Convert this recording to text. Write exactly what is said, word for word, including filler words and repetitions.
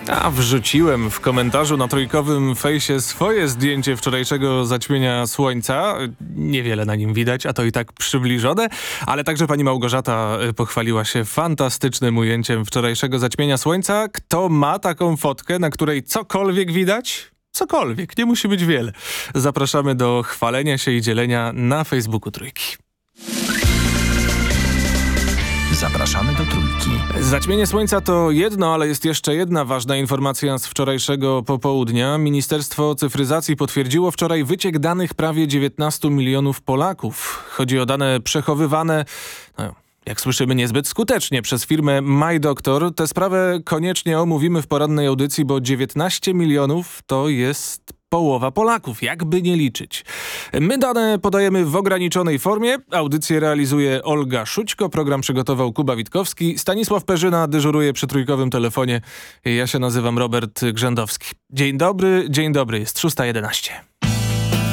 A wrzuciłem w komentarzu na trójkowym fejsie swoje zdjęcie wczorajszego zaćmienia słońca. Niewiele na nim widać, a to i tak przybliżone, ale także pani Małgorzata pochwaliła się fantastycznym ujęciem wczorajszego zaćmienia słońca. Kto ma taką fotkę, na której cokolwiek widać? Cokolwiek, nie musi być wiele. Zapraszamy do chwalenia się i dzielenia na Facebooku Trójki. Zapraszamy do Trójki. Zaćmienie słońca to jedno, ale jest jeszcze jedna ważna informacja z wczorajszego popołudnia. Ministerstwo Cyfryzacji potwierdziło wczoraj wyciek danych prawie dziewiętnastu milionów Polaków. Chodzi o dane przechowywane, no, jak słyszymy, niezbyt skutecznie przez firmę MyDoctor. Tę sprawę koniecznie omówimy w porannej audycji, bo dziewiętnaście milionów to jest połowa Polaków, jakby nie liczyć. My dane podajemy w ograniczonej formie. Audycję realizuje Olga Szućko, program przygotował Kuba Witkowski. Stanisław Perzyna dyżuruje przy trójkowym telefonie. Ja się nazywam Robert Grzędowski. Dzień dobry, dzień dobry, jest szósta jedenaście.